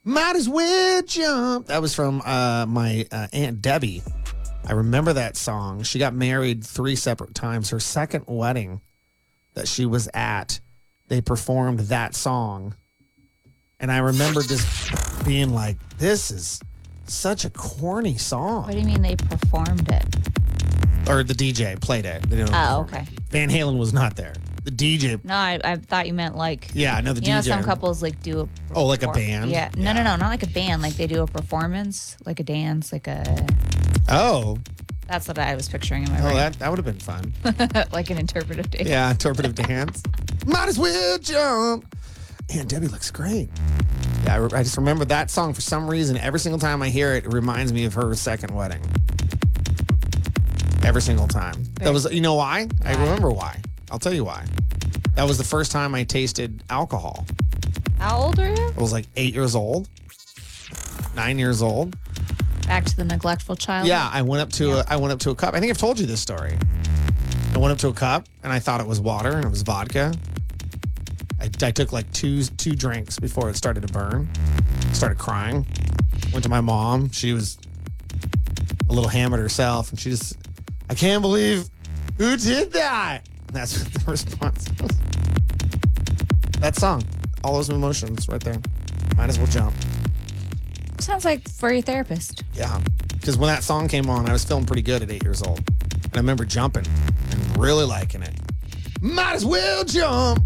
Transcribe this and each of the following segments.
Might as well jump. That was from my Aunt Debbie. I remember that song. She got married 3 separate times. Her second wedding that she was at, they performed that song. And I remember just being like, this is such a corny song. What do you mean they performed it? Or the DJ played it. They didn't perform okay. it. Van Halen was not there. The DJ. No, I thought you meant like. Yeah, no, the DJ. You know, some couples like do a. Oh, like a band? Yeah. No, not like a band. Like they do a performance, like a dance, like a. Oh. That's what I was picturing in my Oh, brain. that would have been fun. Like an interpretive dance. Yeah, interpretive dance. Might as well jump. Aunt Debbie looks great. Yeah, I just remember that song for some reason. Every single time I hear it, it reminds me of her second wedding. Every single time. That was, you know why? I remember why. I'll tell you why. That was the first time I tasted alcohol. How old are you? I was like 8 years old, 9 years old. Back to the neglectful child. Yeah, I went up to a cup. I think I've told you this story. I went up to a cup and I thought it was water and it was vodka. I took like two drinks before it started to burn. Started crying. Went to my mom. She was a little hammered herself, and she just, I can't believe who did that. And that's what the response was. That song, all those emotions right there. Might as well jump. Sounds like for your therapist. Yeah, because when that song came on, I was feeling pretty good at 8 years old. And I remember jumping and really liking it. Might as well jump.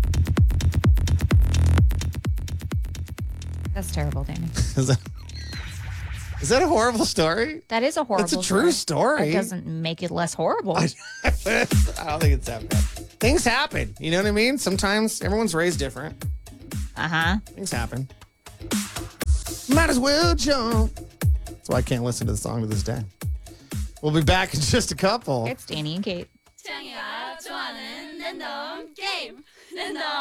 That's terrible, Danny. Is that a horrible story? That is a horrible It's a true story. That doesn't make it less horrible. I don't think it's that bad. Things happen. You know what I mean? Sometimes everyone's raised different. Uh-huh. Things happen. Might as well jump. That's why I can't listen to the song to this day. We'll be back in just a couple. It's Danny and Kate.